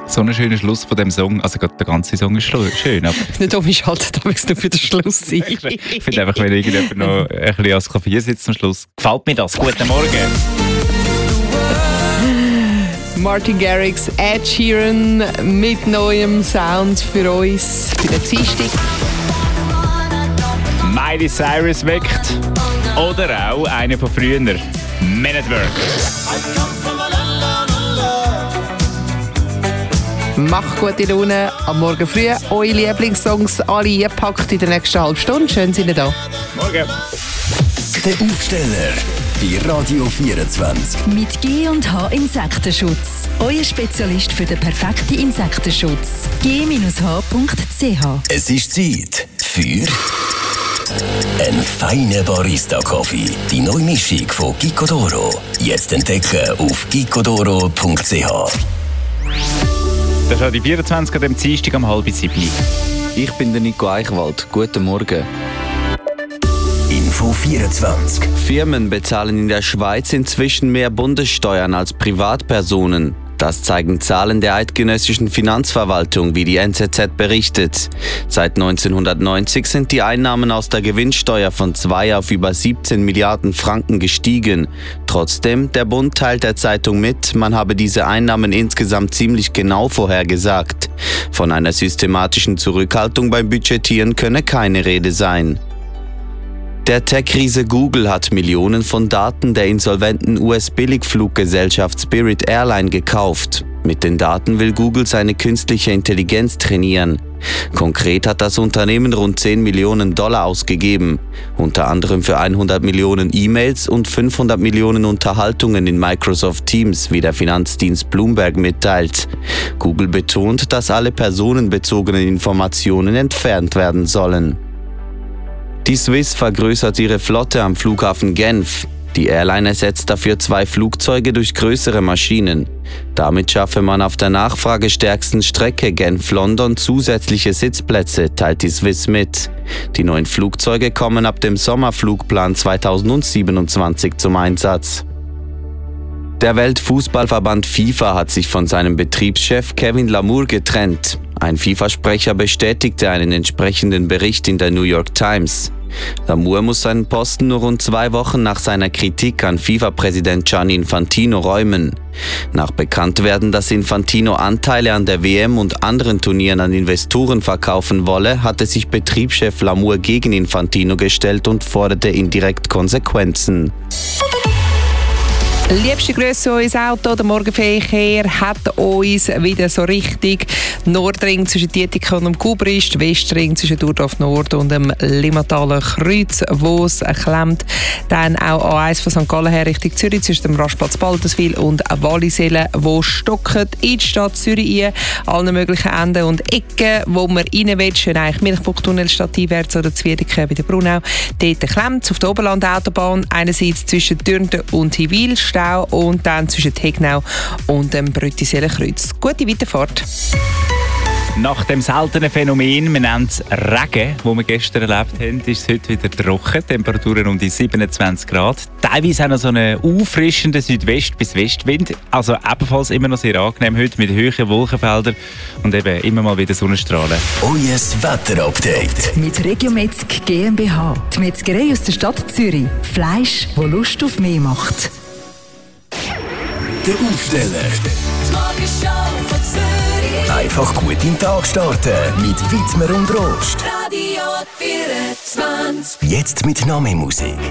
So ein schöner Schluss von dem Song. Also gerade der ganze Song ist schön, aber... Nicht umschalten, da willst du für den Schluss sein. Ich finde einfach, wenn irgendjemand noch ein bisschen ans Klavier sitzt am Schluss, gefällt mir das. Guten Morgen. Martin Garrix, Ed Sheeran mit neuem Sound für uns für den Dienstag. Miley Cyrus weckt. Oder auch eine von früher. Men at Work. Macht gute Laune am Morgen früh. Eure Lieblingssongs alle eingepackt in der nächsten halben Stunde. Schön, sind ihr da. Morgen. Der Aufsteller bei Radio 24. Mit G&H Insektenschutz. Euer Spezialist für den perfekten Insektenschutz. g-h.ch. Es ist Zeit für einen feinen Barista-Kaffee. Die neue Mischung von Gicodoro. Jetzt entdecken auf gicodoro.ch. Das ist die 24 an dem Dienstag um 6:30. Ich bin der Nico Eichwald. Guten Morgen. Info 24. Firmen bezahlen in der Schweiz inzwischen mehr Bundessteuern als Privatpersonen. Das zeigen Zahlen der eidgenössischen Finanzverwaltung, wie die NZZ berichtet. Seit 1990 sind die Einnahmen aus der Gewinnsteuer von 2 auf über 17 Milliarden Franken gestiegen. Trotzdem, der Bund teilt der Zeitung mit, man habe diese Einnahmen insgesamt ziemlich genau vorhergesagt. Von einer systematischen Zurückhaltung beim Budgetieren könne keine Rede sein. Der Tech-Riese Google hat Millionen von Daten der insolventen US-Billigfluggesellschaft Spirit Airline gekauft. Mit den Daten will Google seine künstliche Intelligenz trainieren. Konkret hat das Unternehmen rund $10 Millionen ausgegeben, unter anderem für 100 Millionen E-Mails und 500 Millionen Unterhaltungen in Microsoft Teams, wie der Finanzdienst Bloomberg mitteilt. Google betont, dass alle personenbezogenen Informationen entfernt werden sollen. Die Swiss vergrößert ihre Flotte am Flughafen Genf. Die Airline ersetzt dafür 2 Flugzeuge durch größere Maschinen. Damit schaffe man auf der nachfragestärksten Strecke Genf-London zusätzliche Sitzplätze, teilt die Swiss mit. Die neuen Flugzeuge kommen ab dem Sommerflugplan 2027 zum Einsatz. Der Weltfußballverband FIFA hat sich von seinem Betriebschef Kevin Lamour getrennt. Ein FIFA-Sprecher bestätigte einen entsprechenden Bericht in der New York Times. Lamour muss seinen Posten nur rund 2 Wochen nach seiner Kritik an FIFA-Präsident Gianni Infantino räumen. Nach Bekanntwerden, dass Infantino Anteile an der WM und anderen Turnieren an Investoren verkaufen wolle, hatte sich Betriebschef Lamour gegen Infantino gestellt und forderte indirekt Konsequenzen. Liebste Grüße ins Auto. Der Morgenverkehr hat uns wieder so richtig. Nordring zwischen Dietikon und Gubrist, Westring zwischen Durdorf Nord und dem Limmataler Kreuz, wo es klemmt. Dann auch A1 von St. Gallen her Richtung Zürich zwischen dem Rastplatz Balderswil und Wallisellen, wo stocken in die Stadt Zürich ein. Allen möglichen Enden und Ecken, wo man rein will. Schön eigentlich Milchbuchtunnel stadteinwärts oder Zwiediken bei der Brunau. Dort klemmt es auf der Oberland-Autobahn. Einerseits zwischen Dürnten und Hiwil Stau und dann zwischen Tegnau und dem Brüttiseelenkreuz. Gute Weiterfahrt. Nach dem seltenen Phänomen, wir nennen es Regen, das wir gestern erlebt haben, ist es heute wieder trocken. Temperaturen um die 27 Grad. Teilweise auch noch so einen auffrischenden Südwest- bis Westwind. Also ebenfalls immer noch sehr angenehm heute mit hohen Wolkenfeldern und eben immer mal wieder Sonnenstrahlen. Euer Wetterupdate. Mit Regiometzg GmbH. Die Metzgerei aus der Stadt Zürich. Fleisch, das Lust auf mehr macht. Der Aufsteller. Die Morgenshow von Zürich. Einfach gut in den Tag starten mit Wittmer und Rost. Radio 24. Jetzt mit Name-Musik.